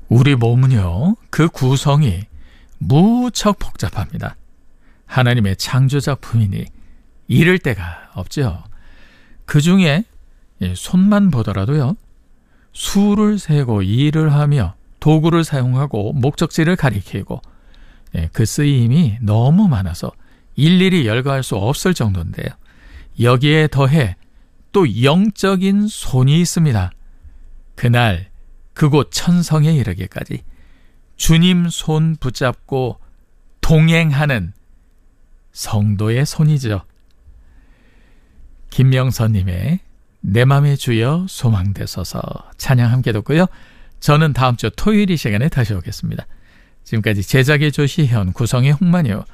우리 몸은요, 그 구성이 무척 복잡합니다. 하나님의 창조작품이니 이를 데가 없죠. 그 중에 손만 보더라도요, 수를 세고 일을 하며 도구를 사용하고 목적지를 가리키고 그 쓰임이 너무 많아서 일일이 열거할 수 없을 정도인데요. 여기에 더해 또 영적인 손이 있습니다. 그날 그곳 천성에 이르기까지 주님 손 붙잡고 동행하는 성도의 손이죠. 김명선님의 내 맘의 주여 소망되소서 찬양 함께 듣고요. 저는 다음 주 토요일 이 시간에 다시 오겠습니다. 지금까지 제작의 조시현, 구성의 홍만요,